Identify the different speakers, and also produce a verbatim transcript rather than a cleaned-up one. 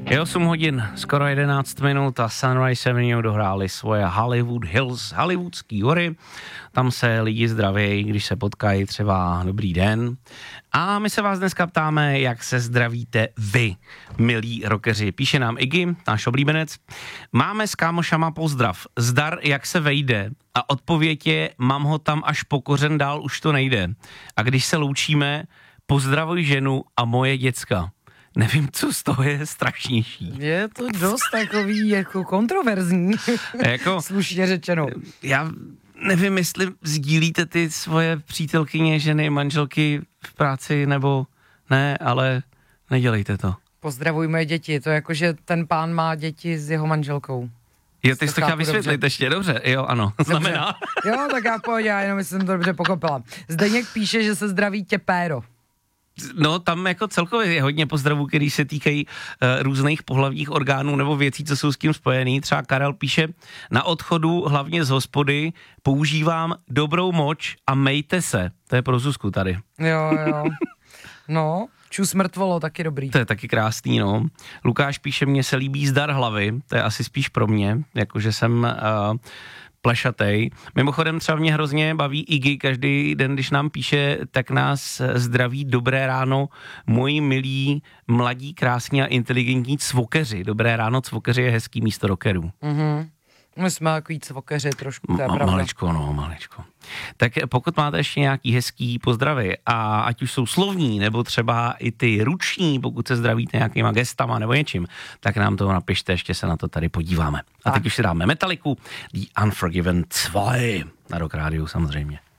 Speaker 1: Je osm hodin, skoro jedenáct minut a Sunrise Avenue dohráli svoje Hollywood Hills, hollywoodský hory. Tam se lidi zdravějí, když se potkají, třeba dobrý den. A my se vás dneska ptáme, jak se zdravíte vy, milí rockeři. Píše nám Iggy, náš oblíbenec. Máme s kámošama pozdrav. Zdar, jak se vejde. A odpověď je, mám ho tam až po kořen, dál už to nejde. A když se loučíme, pozdravuj ženu a moje děcka. Nevím, co z toho je strašnější.
Speaker 2: Je to dost takový jako kontroverzní,
Speaker 1: jako,
Speaker 2: slušně řečeno.
Speaker 1: Já nevím, jestli sdílíte ty svoje přítelkyně, ženy, manželky v práci, nebo ne, ale nedělejte to.
Speaker 2: Pozdravuj moje děti, to jako, že ten pán má děti s jeho manželkou.
Speaker 1: Jo, ty jsi to chtěla vysvětlit dobře. Ještě, dobře, jo, ano, dobře. Znamená.
Speaker 2: Jo, tak já v pohodě, já jenom jsem to dobře pochopila. Zdeněk píše, že se zdraví tě péro.
Speaker 1: No, tam jako celkově je hodně pozdravů, který se týkají uh, různých pohlavních orgánů nebo věcí, co jsou s tím spojený. Třeba Karel píše, na odchodu, hlavně z hospody, používám dobrou moč a mejte se. To je pro Zuzku tady.
Speaker 2: Jo, jo. No, čus mrtvolo, taky dobrý.
Speaker 1: To je taky krásný, no. Lukáš píše, mně se líbí zdar hlavy, to je asi spíš pro mě, jakože jsem... Uh, plešatej. Mimochodem třeba mě hrozně baví Iggy, každý den, když nám píše, tak nás zdraví dobré ráno moji milí, mladí, krásní a inteligentní cvokeři. Dobré ráno, cvokeři je hezký místo rockerů.
Speaker 2: Mhm. My jsme takový cvokeři trošku, to je
Speaker 1: Ma-
Speaker 2: pravda.
Speaker 1: Maličko, no, maličko. Tak pokud máte ještě nějaký hezký pozdravy a ať už jsou slovní, nebo třeba i ty ruční, pokud se zdravíte nějakýma gestama nebo něčím, tak nám to napište, ještě se na to tady podíváme. A teď už si dáme Metallicu, The Unforgiven dva na Rock Rádiu samozřejmě.